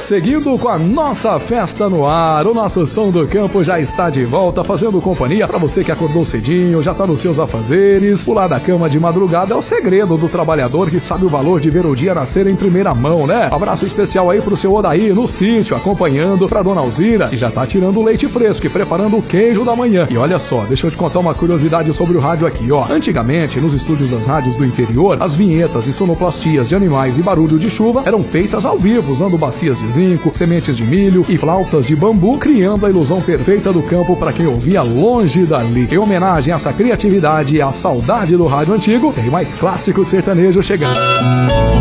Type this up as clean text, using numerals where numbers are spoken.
Prosseguindo com a nossa festa no ar, o nosso Som do Campo já está de volta, fazendo companhia para você que acordou cedinho, já tá nos seus afazeres. Pular da cama de madrugada é o segredo do trabalhador que sabe o valor de ver o dia nascer em primeira mão, né? Abraço especial aí pro seu Odaí no sítio, acompanhando, pra dona Alzira, que já tá tirando o leite fresco e preparando o queijo da manhã. E olha só, deixa eu te contar uma curiosidade sobre o rádio aqui, ó. Antigamente, nos estúdios das rádios do interior, as vinhetas e sonoplastias de animais e barulho de chuva eram feitas ao vivo, usando bacias de zinco, sementes de milho e flautas de bambu, criando a ilusão perfeita do campo para quem ouvia longe dali. Em homenagem a essa criatividade e à saudade do rádio antigo, tem mais clássico sertanejo chegando.